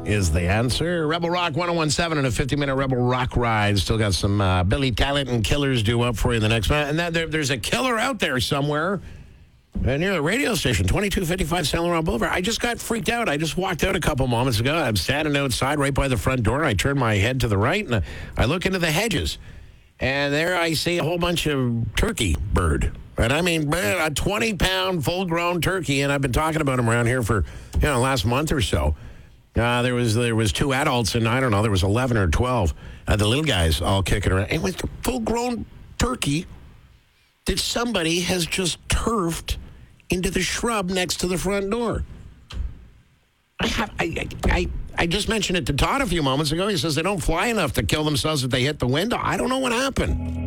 is the answer. Rebel Rock 1017 and a 50-minute Rebel Rock ride. Still got some Billy Talent and Killers due up for you in the next minute. And there's a killer out there somewhere near the radio station, 2255 Saint Laurent Boulevard. I just got freaked out. I just walked out a couple moments ago. I'm standing outside right by the front door. I turn my head to the right, and I look into the hedges. And there I see a whole bunch of turkey bird. And I mean, a 20-pound full-grown turkey, and I've been talking about them around here for, last month or so. There was two adults, and I don't know, there was 11 or 12. The little guys all kicking around. And with the full-grown turkey that somebody has just turfed into the shrub next to the front door. I just mentioned it to Todd a few moments ago. He says they don't fly enough to kill themselves if they hit the window. I don't know what happened.